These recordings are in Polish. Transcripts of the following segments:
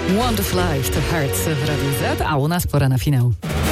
Wonderful Life to Hearts w Radiu Z, a u nas pora na finał.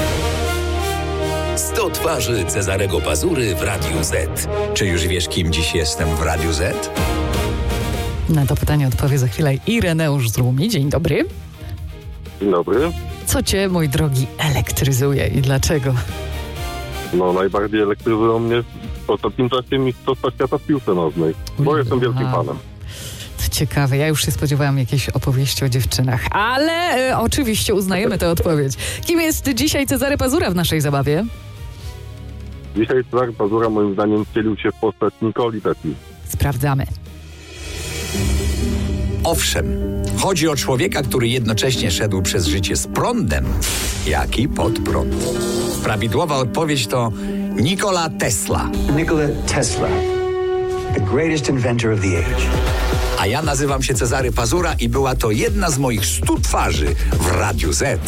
100 twarzy Cezarego Pazury w Radiu Z. Czy już wiesz, kim dziś jestem w Radiu Z? Na to pytanie odpowie za chwilę Ireneusz z Rumi. Dzień dobry. Dzień dobry. Co cię, mój drogi, elektryzuje i dlaczego? No, najbardziej elektryzują mnie w ostatnim czasie mistrzostwa świata w piłce nożnej, bo jestem wielkim fanem. To ciekawe, ja już się spodziewałam jakiejś opowieści o dziewczynach, ale oczywiście uznajemy tę odpowiedź. Kim jest dzisiaj Cezary Pazura w naszej zabawie? Dzisiaj Cezary Pazura moim zdaniem wcielił się w postać Nikoli Tesli. Sprawdzamy. Owszem, chodzi o człowieka, który jednocześnie szedł przez życie z prądem, jak i pod prąd. Prawidłowa odpowiedź to Nikola Tesla. Nikola Tesla, the greatest inventor of the age. A ja nazywam się Cezary Pazura i była to jedna z moich 100 twarzy w Radiu Z.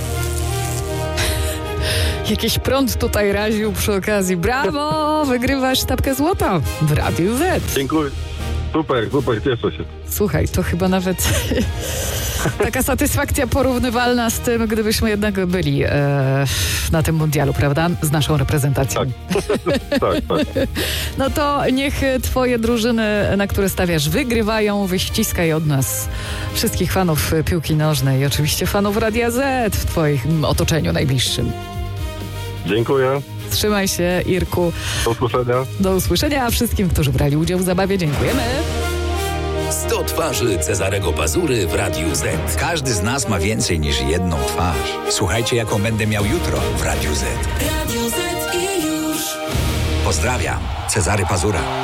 Jakiś prąd tutaj raził przy okazji. Brawo! Wygrywasz sztabkę złota w Radiu Z. Dziękuję. Super, cieszę się. Słuchaj, to chyba nawet taka satysfakcja porównywalna z tym, gdybyśmy jednak byli na tym mundialu, prawda? Z naszą reprezentacją. Tak. No to niech twoje drużyny, na które stawiasz, wygrywają. Wyściskaj od nas wszystkich fanów piłki nożnej i oczywiście fanów Radia Z w twoim otoczeniu najbliższym. Dziękuję. Trzymaj się, Irku. Do usłyszenia. Do usłyszenia, a wszystkim, którzy brali udział w zabawie, dziękujemy. 100 twarzy Cezarego Pazury w Radiu Z. Każdy z nas ma więcej niż jedną twarz. Słuchajcie, jaką będę miał jutro w Radiu Z. Radio Z i już. Pozdrawiam, Cezary Pazura.